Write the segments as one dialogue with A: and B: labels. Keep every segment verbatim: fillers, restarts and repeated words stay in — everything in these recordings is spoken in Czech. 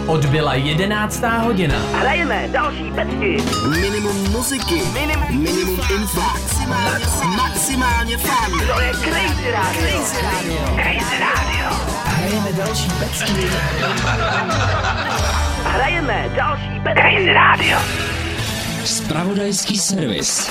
A: Odbyla jedenáctá hodina.
B: Hrajeme další pecky.
C: Minimum muziky, minimum, minimum info, maximálně, maximálně fun.
B: To je Crazy Radio.
C: Crazy Radio.
B: Crazy Radio.
A: Hrajeme další pecky.
B: Hrajeme další pecky. Crazy Radio.
D: Zpravodajský servis.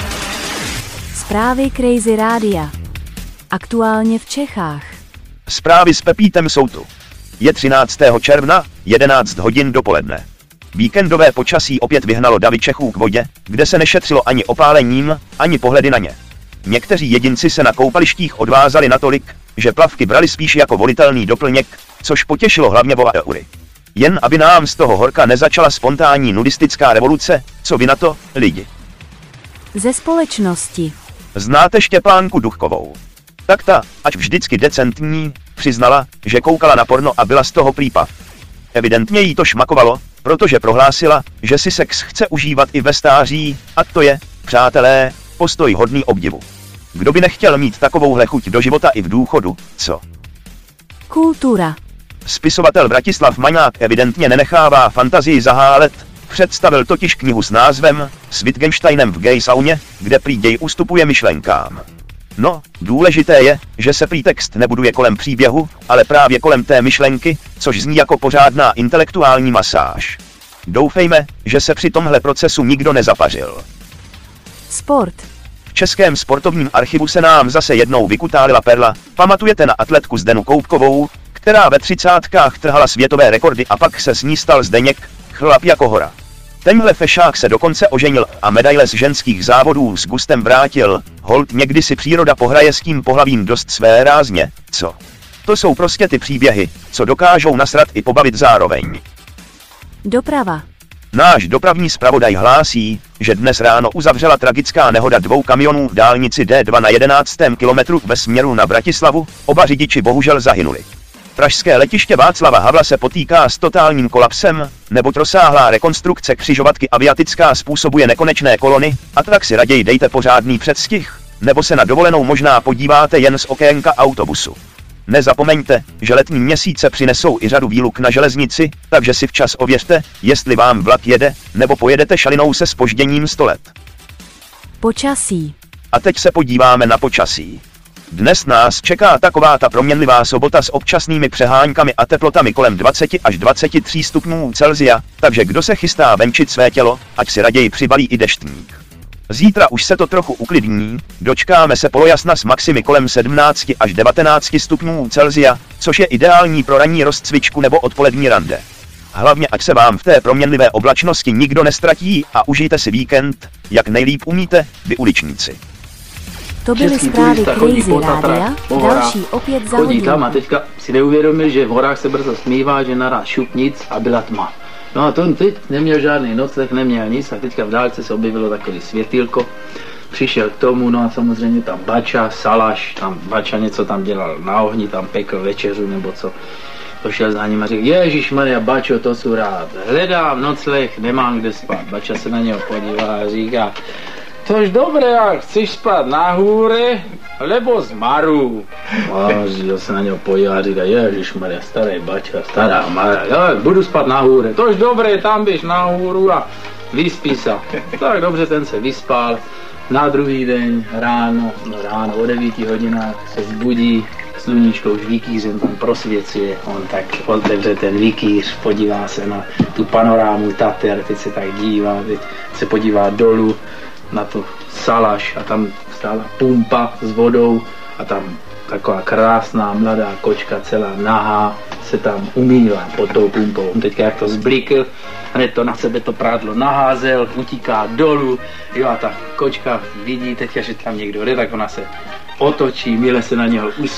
E: Zprávy Crazy Rádia. Aktuálně v Čechách.
F: Zprávy s Pepítem jsou tu. Je třináctého června, jedenáct hodin dopoledne. Víkendové počasí opět vyhnalo davy Čechů k vodě, kde se nešetřilo ani opálením, ani pohledy na ně. Někteří jedinci se na koupalištích odvázali natolik, že plavky brali spíš jako volitelný doplněk, což potěšilo hlavně volateury. Jen aby nám z toho horka nezačala spontánní nudistická revoluce, co vy na to, lidi?
E: Ze společnosti.
F: Znáte Štěpánku Duchkovou? Tak ta, ač vždycky decentní, přiznala, že koukala na porno a byla z toho prýpav. Evidentně jí to šmakovalo, protože prohlásila, že si sex chce užívat i ve stáří, a to je, přátelé, postoj hodný obdivu. Kdo by nechtěl mít takovouhle chuť do života i v důchodu, co?
E: Kultura.
F: Spisovatel Vratislav Maňák evidentně nenechává fantazii zahálet, představil totiž knihu s názvem S Wittgensteinem v gay sauně, kde prý děj ustupuje myšlenkám. No, důležité je, že se prý text nebuduje kolem příběhu, ale právě kolem té myšlenky, což zní jako pořádná intelektuální masáž. Doufejme, že se při tomhle procesu nikdo nezapařil.
E: Sport.
F: V Českém sportovním archivu se nám zase jednou vykutálila perla. Pamatujete na atletku Zdenu Koupkovou, která ve třicátkách trhala světové rekordy a pak se s ní stal Zdeněk, chlap jako hora. Tenhle fešák se dokonce oženil a medaile z ženských závodů s gustem vrátil, holt někdy si příroda pohraje s tím pohlavím dost své rázně, co? To jsou prostě ty příběhy, co dokážou nasrat i pobavit zároveň.
E: Doprava.
F: Náš dopravní zpravodaj hlásí, že dnes ráno uzavřela tragická nehoda dvou kamionů v dálnici D dva na jedenáctém kilometru ve směru na Bratislavu, oba řidiči bohužel zahynuli. Pražské letiště Václava Havla se potýká s totálním kolapsem, neboť rozsáhlá rekonstrukce křižovatky Aviatická způsobuje nekonečné kolony, a tak si raději dejte pořádný předstih, nebo se na dovolenou možná podíváte jen z okénka autobusu. Nezapomeňte, že letní měsíce přinesou i řadu výluk na železnici, takže si včas ověřte, jestli vám vlak jede, nebo pojedete šalinou se zpožděním sto let.
E: Počasí.
F: A teď se podíváme na počasí. Dnes nás čeká taková ta proměnlivá sobota s občasnými přeháňkami a teplotami kolem dvacet až dvacet tři stupňů Celsia, takže kdo se chystá venčit své tělo, ať si raději přibalí i deštník. Zítra už se to trochu uklidní, dočkáme se polojasna s maximy kolem sedmnáct až devatenáct stupňů Celsia, což je ideální pro ranní rozcvičku nebo odpolední rande. Hlavně ať se vám v té proměnlivé oblačnosti nikdo nestratí a užijte si víkend, jak nejlíp umíte, vy uličníci.
E: To byly zprávy Crazy Rádia, další opět za
G: Chodí
E: hodinu.
G: tam a teďka si neuvědomil, že v horách se brzo smívá, že naraz šup nic a byla tma. No a to teď neměl žádný nocleh, neměl nic a teďka v dálce se objevilo takové světýlko. Přišel k tomu, no a samozřejmě tam Bača, Salaš, tam Bača něco tam dělal na ohni, tam pekl večeřu nebo co. Pošel za ním a řekl, Ježišmarja, Bačo, to jsou rád, hledám nocleh, nemám kde spát. Bača se na něho podívá a říká, tož dobré, ale chceš spát na hůře, lebo z maru. A se na něho podívá a říká, Ježišmarja, starý Bača, stará Mara, já budu spát na hůře. Tož dobré, tam běž na hůru a vyspí se. Tak dobře, ten se vyspal. Na druhý den ráno, no ráno o devíti hodinách se zbudí, sluníčko už vikýřem tam prosvěcuje, on tak otevře ten vikýř, podívá se na tu panorámu Tater, teď se tak dívá, teď se podívá dolů na tu Salaš a tam stála pumpa s vodou a tam taková krásná mladá kočka celá nahá se tam umývá pod tou pumpou. Teďka jak to zblikl, hned to na sebe to prádlo naházel, utíká dolů, jo a ta kočka vidí teďka, že tam někdo jde, tak ona se otočí, mile se na něho